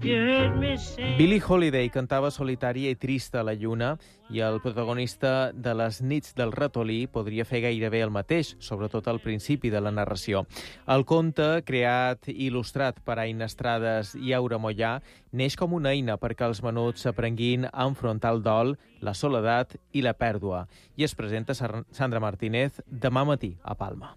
Billie Holiday cantava solitària i trista a la lluna i el protagonista de Les nits del ratolí podria fer gairebé el mateix, sobretot al principi de la narració. El conte, creat i il·lustrat per Aina Estrades i Aura Mollà, neix com una eina perquè els menuts s'aprenguin a enfrontar el dol, la soledat i la pèrdua. I es presenta Sandra Martínez demà matí a Palma.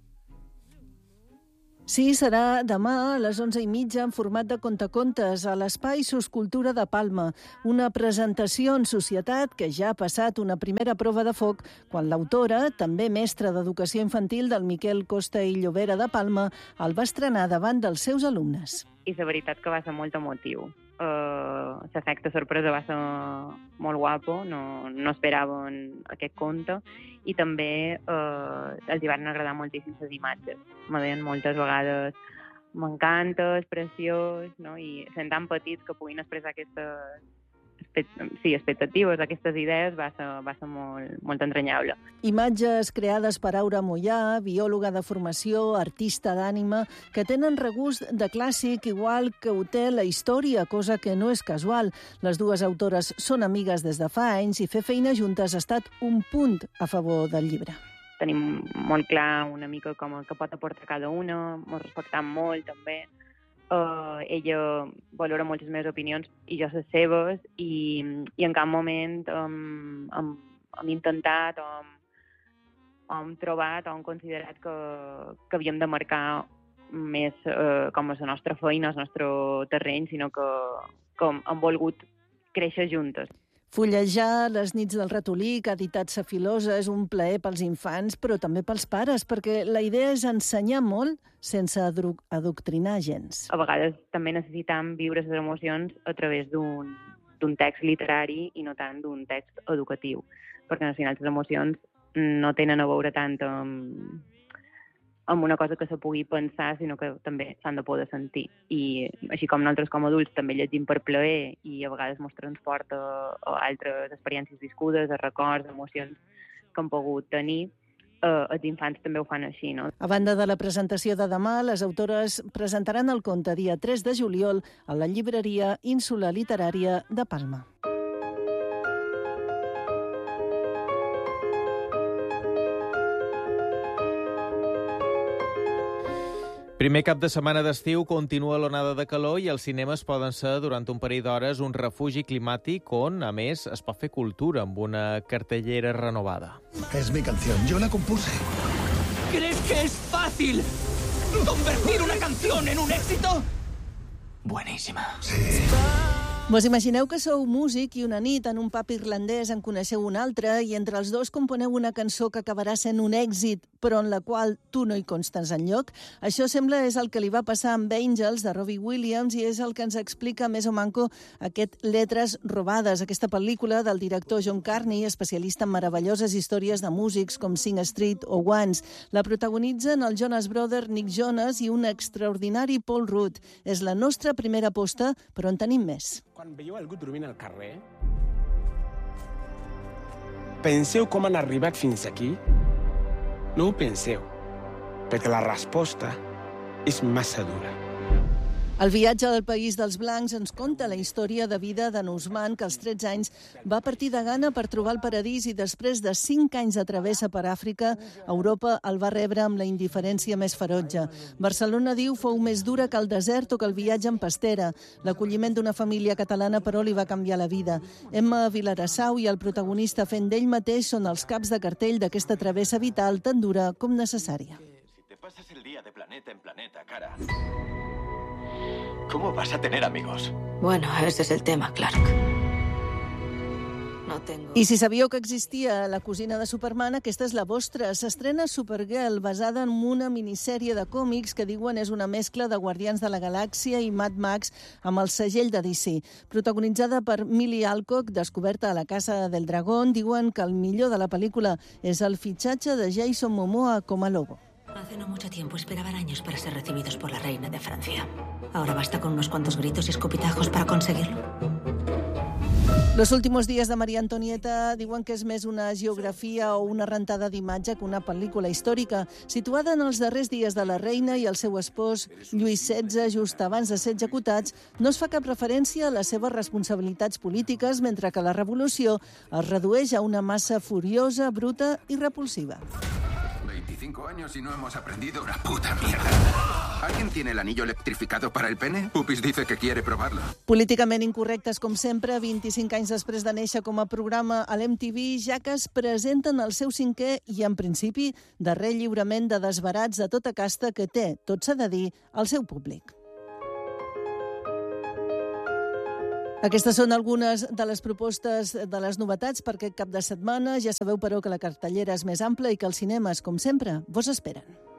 Sí, serà demà a les 11:30 en format de contacontes a l'Espai Soscultura de Palma, una presentació en societat que ja ha passat una primera prova de foc quan l'autora, també mestra d'educació infantil del Miquel Costa i Llobera de Palma, el va estrenar davant dels seus alumnes. I la veritat que va ser molt emotiu. L'efecte sorpresa va ser molt guapo, no esperaven aquest conte, i també els hi van agradar moltíssim les imatges. Me deien moltes vegades m'encanta, és preciós, no? I sent tan petits que puguin expressar aquestes expectatives, aquestes idees, va ser molt entranyable. Imatges creades per Aura Mollà, biòloga de formació, artista d'ànima, que tenen regust de clàssic igual que ho té la història, cosa que no és casual. Les dues autores són amigues des de fa anys i fer feina juntes ha estat un punt a favor del llibre. Tenim molt clar una mica com que pot aportar cada una, ens respectam molt també. Ella valora molt les meves opinions i jo les seves, i en cap moment hem intentat o hem trobat o hem considerat que havíem de marcar més com a la nostra feina, el nostre terreny, sinó que hem volgut créixer juntes. Fullejar Les nits del ratolí, que ha editat Sa Filosa, és un plaer pels infants, però també pels pares, perquè la idea és ensenyar molt sense adoctrinar gens. A vegades també necessitem viure les emocions a través d'un text literari i no tant d'un text educatiu, perquè al final les emocions no tenen a veure tant amb una cosa que se pugui pensar, sinó que també s'han de poder sentir. I així com nosaltres com a adults també llegim per plaer i a vegades ens transporta a altres experiències viscudes, a records, emocions que han pogut tenir, els infants també ho fan així, no? A banda de la presentació de demà, les autores presentaran el conte dia 3 de juliol a la llibreria Ínsula Literària de Palma. Primer cap de setmana d'estiu continua l'onada de calor i els cinemes poden ser durant un parell d'hores un refugi climàtic on, a més, es pot fer cultura amb una cartellera renovada. Es mi canción, yo la compuse. ¿Crees que es fácil convertir una canción en un éxito? Buenísima. Sí. Vos imagineu que sou músic i una nit en un pub irlandès en coneixeu un altre i entre els dos componeu una cançó que acabarà sent un èxit, però en la qual tu no hi constes enlloc? Això sembla és el que li va passar amb Angels, de Robbie Williams, i és el que ens explica més o manco aquest Lletres robades, aquesta pel·lícula del director John Carney, especialista en meravelloses històries de músics com Sing Street o Once. La protagonitzen el Jonas Brother, Nick Jonas i un extraordinari Paul Rudd. És la nostra primera aposta, però en tenim més. Quan veieu algú dormint al carrer, penseu com han arribat fins aquí? No ho penseu, perquè la resposta és massa dura. El viatge al País dels Blancs ens conta la història de vida de Usman, que als 13 anys va partir de Ghana per trobar el paradís i després de 5 anys de travessa per Àfrica, Europa el va rebre amb la indiferència més ferotge. Barcelona, diu, fou més dura que el desert o que el viatge en pastera. L'acolliment d'una família catalana, però, li va canviar la vida. Emma Vilarassau i el protagonista fent d'ell mateix són els caps de cartell d'aquesta travessa vital tan dura com necessària. Si te pasas el día de planeta en planeta, cara, ¿cómo vas a tener amigos? Bueno, ese es el tema, Clark. No tengo... I si sabíeu que existia la cosina de Superman, aquesta és la vostra. S'estrena Supergirl, basada en una minissèrie de còmics que diuen és una mescla de Guardians de la Galàxia i Mad Max amb el segell de DC. Protagonitzada per Millie Alcock, descoberta a la Casa del Dragón, diuen que el millor de la pel·lícula és el fitxatge de Jason Momoa com a Lobo. Hace no mucho tiempo esperaban años para ser recibidos por la reina de Francia. Ahora basta con unos cuantos gritos y escupitajos para conseguirlo. Los últimos días de Maria Antonieta diuen que és més una geografia o una rentada d'imatge que una pel·lícula històrica, situada en els darrers dies de la reina i el seu espòs Lluís XVI, just abans de ser executats. No es fa cap referència a les seves responsabilitats polítiques, mentre que la revolució es redueix a una massa furiosa, bruta i repulsiva. 25 años y no hemos aprendido una puta mierda. ¿Alguien tiene el anillo electrificado para el pene? Pupis dice que quiere probarlo. Políticament incorrectes, com sempre, 25 anys després de néixer com a programa a l'MTV, ja que es presenten el seu 5è i, en principi, darrer lliurament de desbarats de tota casta que té, tot s'ha de dir, el seu públic. Aquestes són algunes de les propostes de les novetats per aquest cap de setmana. Ja sabeu, però, que la cartellera és més ampla i que els cinemes, com sempre, vos esperen.